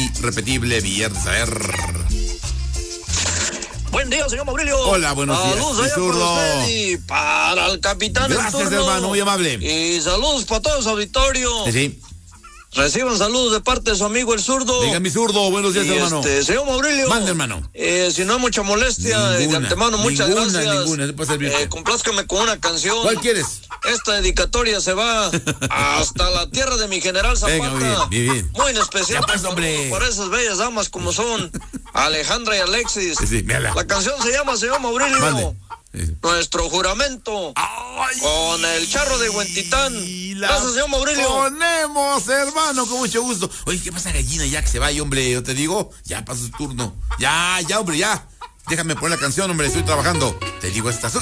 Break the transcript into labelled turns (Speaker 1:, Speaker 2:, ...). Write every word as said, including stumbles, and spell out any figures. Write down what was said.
Speaker 1: irrepetible viernes. A ver.
Speaker 2: Buen día, señor Maurilio.
Speaker 1: Hola, buenos días.
Speaker 2: Saludos allá
Speaker 1: zurdo.
Speaker 2: para usted y para el capitán.
Speaker 1: Gracias, hermano, muy amable.
Speaker 2: Y saludos para todos los auditorios.
Speaker 1: Sí, sí.
Speaker 2: Reciban saludos de parte de su amigo el zurdo.
Speaker 1: Venga, mi zurdo, buenos días,
Speaker 2: y
Speaker 1: hermano.
Speaker 2: Este, señor Maurilio.
Speaker 1: Mande, hermano.
Speaker 2: Eh, si no hay mucha molestia,
Speaker 1: Ninguna,
Speaker 2: de antemano, muchas
Speaker 1: ninguna,
Speaker 2: gracias.
Speaker 1: Ninguna, se puede servirte.
Speaker 2: Eh, complázcame con una canción.
Speaker 1: ¿Cuál quieres?
Speaker 2: Esta dedicatoria se va hasta la tierra de mi general Zapata.
Speaker 1: Venga, muy bien, muy bien.
Speaker 2: Muy en especial
Speaker 1: Ya pues, hombre.
Speaker 2: para esas bellas damas como son Alejandra y Alexis.
Speaker 1: Sí, sí, mírala.
Speaker 2: La canción se llama, señor Maurilio,
Speaker 1: Mande.
Speaker 2: Nuestro Juramento.
Speaker 1: Ay,
Speaker 2: con el charro de Huentitán.
Speaker 1: la
Speaker 2: Gracias, señor Maurilio.
Speaker 1: Ponemos, hermano, con mucho gusto. Oye, ¿qué pasa, gallina? Ya que se vaya, hombre, yo te digo, ya pasó su turno. Ya, ya, hombre, ya. Déjame poner la canción, hombre, estoy trabajando. Te digo, esta